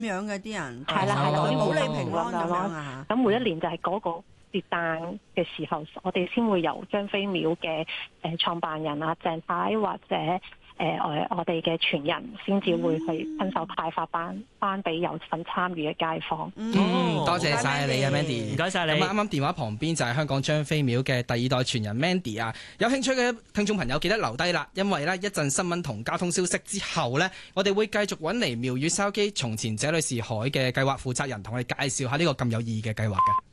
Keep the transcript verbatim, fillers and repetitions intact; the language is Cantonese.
樣嘅啲人， 係啦係啦， 保保你平安咁樣啊。 咁每一年就係嗰個節誕嘅時候，我哋先會由張飛廟嘅誒創辦人啊鄭太或者誒我、呃、我哋嘅傳人，先至會去親手派發班班俾有份參與嘅街坊。 嗯，嗯多謝晒你啊 Mandy， 唔該晒你。 咁啱啱電話旁邊就係香港張飛廟嘅第二代傳人 Mandy 啊，有興趣嘅聽眾朋友記得留低啦，因為呢一陣新聞同交通消息之後呢，我哋會繼續揾嚟廟宇筲箕從前這裏是海嘅計劃負責人同我哋介紹下呢個咁有意義嘅計劃嘅。